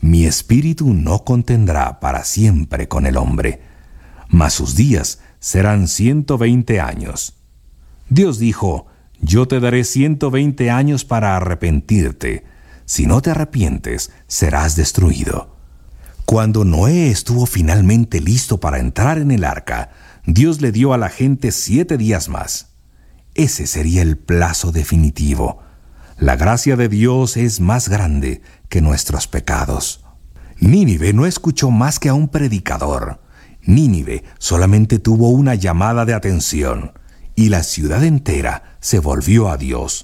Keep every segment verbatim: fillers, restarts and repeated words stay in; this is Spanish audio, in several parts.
mi espíritu no contendrá para siempre con el hombre, mas sus días serán ciento veinte años. Dios dijo, yo te daré ciento veinte años para arrepentirte. Si no te arrepientes, serás destruido. Cuando Noé estuvo finalmente listo para entrar en el arca, Dios le dio a la gente siete días más. Ese sería el plazo definitivo. La gracia de Dios es más grande que nuestros pecados. Nínive no escuchó más que a un predicador. Nínive solamente tuvo una llamada de atención, y la ciudad entera se volvió a Dios.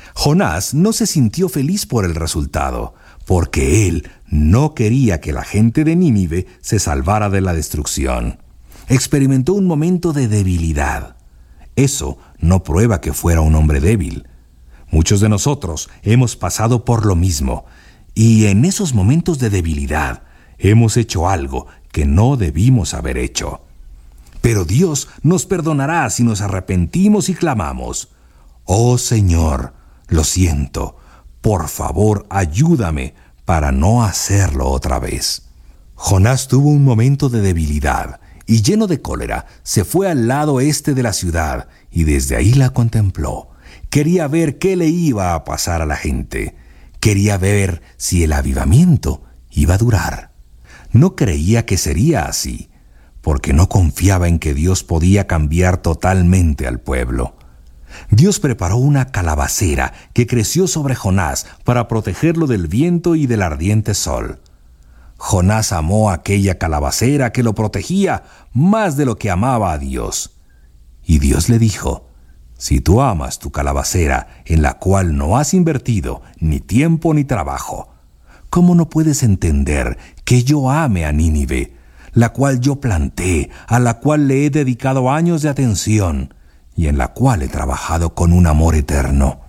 Jonás no se sintió feliz por el resultado, porque él no quería que la gente de Nínive se salvara de la destrucción. Experimentó un momento de debilidad. Eso no prueba que fuera un hombre débil. Muchos de nosotros hemos pasado por lo mismo, y en esos momentos de debilidad hemos hecho algo que no debimos haber hecho. Pero Dios nos perdonará si nos arrepentimos y clamamos, «Oh Señor, lo siento, por favor ayúdame para no hacerlo otra vez». Jonás tuvo un momento de debilidad y lleno de cólera se fue al lado este de la ciudad y desde ahí la contempló. Quería ver qué le iba a pasar a la gente. Quería ver si el avivamiento iba a durar. No creía que sería así, porque no confiaba en que Dios podía cambiar totalmente al pueblo. Dios preparó una calabacera que creció sobre Jonás para protegerlo del viento y del ardiente sol. Jonás amó aquella calabacera que lo protegía más de lo que amaba a Dios. Y Dios le dijo, «Si tú amas tu calabacera en la cual no has invertido ni tiempo ni trabajo, ¿cómo no puedes entender que yo ame a Nínive, la cual yo planté, a la cual le he dedicado años de atención y en la cual he trabajado con un amor eterno?»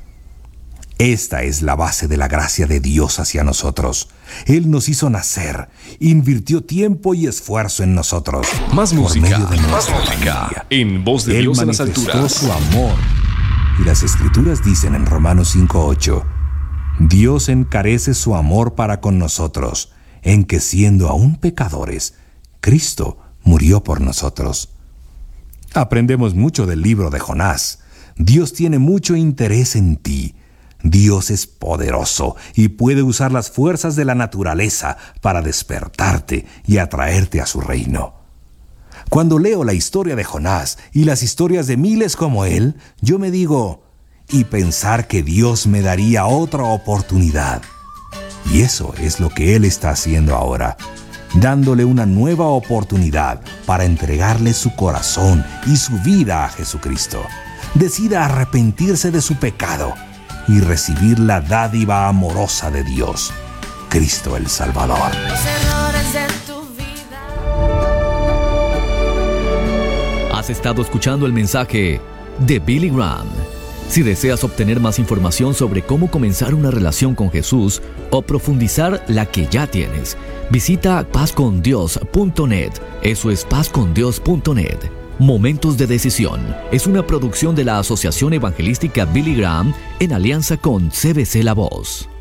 Esta es la base de la gracia de Dios hacia nosotros. Él nos hizo nacer, invirtió tiempo y esfuerzo en nosotros. Más música, más música, en Voz de Él Dios en las manifestó alturas. su amor. Y las Escrituras dicen en Romanos cinco ocho, Dios encarece su amor para con nosotros, en que siendo aún pecadores, Cristo murió por nosotros. Aprendemos mucho del libro de Jonás. Dios tiene mucho interés en ti. Dios es poderoso y puede usar las fuerzas de la naturaleza para despertarte y atraerte a su reino. Cuando leo la historia de Jonás y las historias de miles como él, yo me digo, y pensar que Dios me daría otra oportunidad. Y eso es lo que Él está haciendo ahora, dándole una nueva oportunidad para entregarle su corazón y su vida a Jesucristo. Decida arrepentirse de su pecado y recibir la dádiva amorosa de Dios, Cristo el Salvador. Los errores de tu vida. Has estado escuchando el mensaje de Billy Graham. Si deseas obtener más información sobre cómo comenzar una relación con Jesús o profundizar la que ya tienes, visita paz con dios punto net. Eso es paz con dios punto net. Momentos de Decisión es una producción de la Asociación Evangelística Billy Graham en alianza con C B C La Voz.